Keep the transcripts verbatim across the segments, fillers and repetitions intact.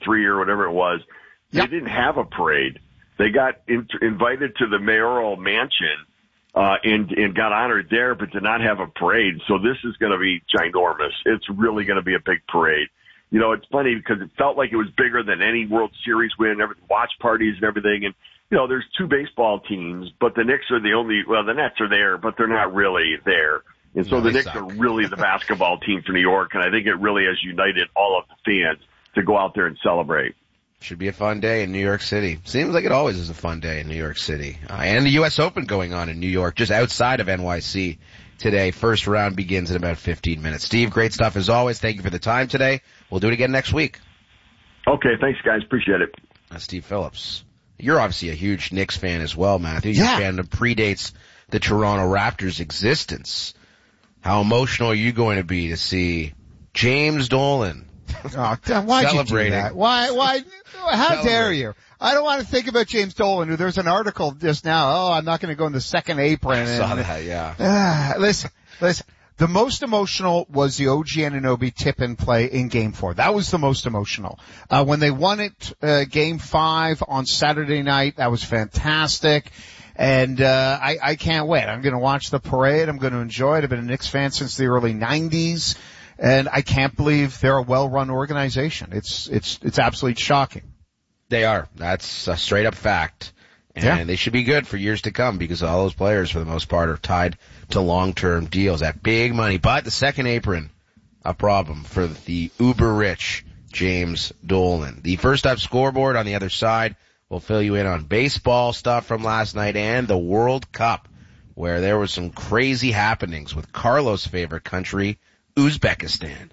three or whatever it was, they yep. didn't have a parade. They got in, invited to the mayoral mansion uh, and, and got honored there, but did not have a parade. So this is going to be ginormous. It's really going to be a big parade. You know, it's funny because it felt like it was bigger than any World Series win, every, watch parties and everything. And, you know, there's two baseball teams, but the Knicks are the only, well, the Nets are there, but they're not really there. And so no, the Knicks suck. Are really the basketball team for New York, and I think it really has united all of the fans to go out there and celebrate. Should be a fun day in New York City. Seems like it always is a fun day in New York City. Uh, and the U S Open going on in New York, just outside of N Y C today. First round begins in about fifteen minutes. Steve, great stuff as always. Thank you for the time today. We'll do it again next week. Okay, thanks, guys. Appreciate it. That's Steve Phillips. You're obviously a huge Knicks fan as well, Matthew. You're yeah. a fan that predates the Toronto Raptors' existence. How emotional are you going to be to see James Dolan oh, why'd you do that? Why, why, how dare you? I don't want to think about James Dolan. There's an article just now. Oh, I'm not going to go in the second apron. I saw and, that, yeah. Uh, listen, listen. The most emotional was the O G Anunoby tip and play in game four. That was the most emotional. Uh, when they won it, uh, game five on Saturday night, that was fantastic. And, uh, I, I can't wait. I'm going to watch the parade. I'm going to enjoy it. I've been a Knicks fan since the early nineties. And I can't believe they're a well-run organization. It's, it's, it's absolutely shocking. They are. That's a straight up fact. And yeah. they should be good for years to come because all those players, for the most part, are tied to long-term deals at big money. But the second apron, a problem for the uber-rich James Dolan. The first up scoreboard on the other side will fill you in on baseball stuff from last night and the World Cup, where there were some crazy happenings with Carlos' favorite country, Uzbekistan.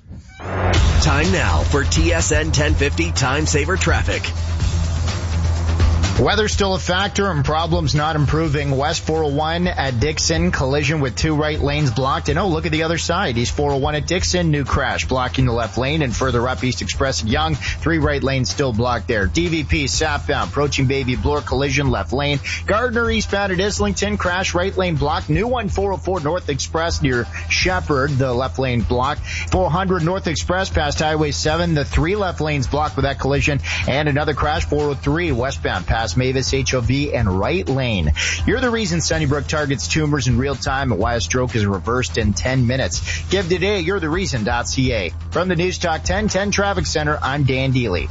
Time now for T S N ten fifty Time Saver Traffic. Weather still a factor and problems not improving. West four oh one at Dixon, collision with two right lanes blocked. And oh, look at the other side. East four oh one at Dixon, new crash blocking the left lane. And further up, East Express and Yonge, three right lanes still blocked there. D V P southbound, approaching Baby Bloor, collision left lane. Gardner eastbound at Islington, crash right lane blocked. New one four oh four North Express near Shepherd, the left lane blocked. four hundred North Express past Highway seven, the three left lanes blocked with that collision. And another crash, four oh three westbound past Mavis, H O V, and right lane. You're the reason Sunnybrook targets tumors in real time and why a stroke is reversed in ten minutes. Give today, you're the reason.ca. From the News Talk ten ten Traffic Center, I'm Dan Deely.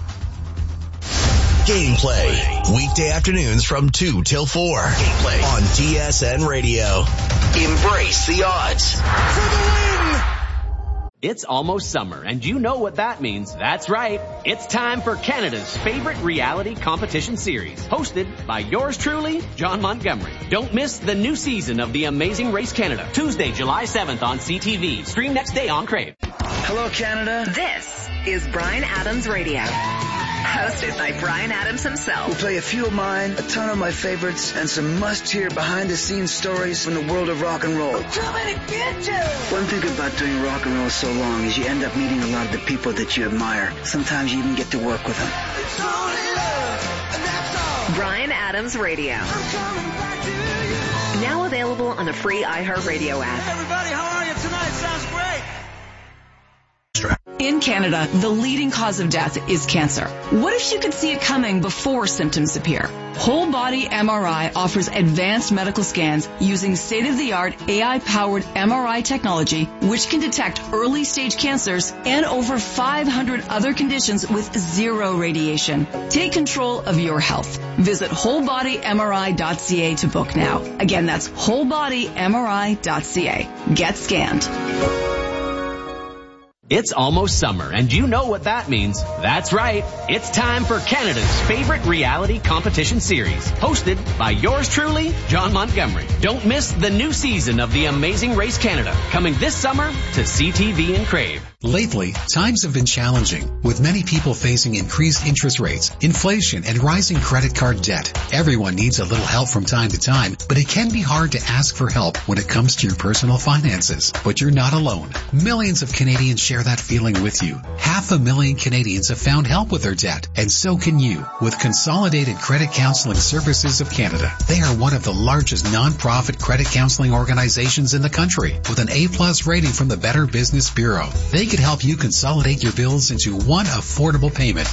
Gameplay, weekday afternoons from two till four. Gameplay on T S N Radio. Embrace the odds. For the win! It's almost summer, and you know what that means. That's right. It's time for Canada's favorite reality competition series, hosted by yours truly, John Montgomery. Don't miss the new season of The Amazing Race Canada, Tuesday, July seventh on C T V. Stream next day on Crave. Hello, Canada. This is Bryan Adams Radio. Hosted by Bryan Adams himself. We'll play a few of mine, a ton of my favorites, and some must-hear behind-the-scenes stories from the world of rock and roll. I'm coming to get you! One thing about doing rock and roll so long is you end up meeting a lot of the people that you admire. Sometimes you even get to work with them. It's only love, and that's all. Bryan Adams Radio. I'm coming back to you. Now available on the free iHeartRadio app. Hey everybody, how are you tonight? Sounds great. In Canada, the leading cause of death is cancer. What if you could see it coming before symptoms appear? Whole Body M R I offers advanced medical scans using state-of-the-art A I-powered M R I technology, which can detect early-stage cancers and over five hundred other conditions with zero radiation. Take control of your health. Visit whole body M R I dot C A to book now. Again, that's whole body M R I dot C A. Get scanned. It's almost summer, and you know what that means. That's right. It's time for Canada's favorite reality competition series, hosted by yours truly, John Montgomery. Don't miss the new season of The Amazing Race Canada, coming this summer to C T V and Crave. Lately, times have been challenging, with many people facing increased interest rates, inflation, and rising credit card debt. Everyone needs a little help from time to time, but it can be hard to ask for help when it comes to your personal finances. But you're not alone. Millions of Canadians share that feeling with you. Half a million Canadians have found help with their debt, and so can you with Consolidated Credit Counseling Services of Canada. They are one of the largest non-profit credit counseling organizations in the country, with an A-plus rating from the Better Business Bureau. They can help you consolidate your bills into one affordable payment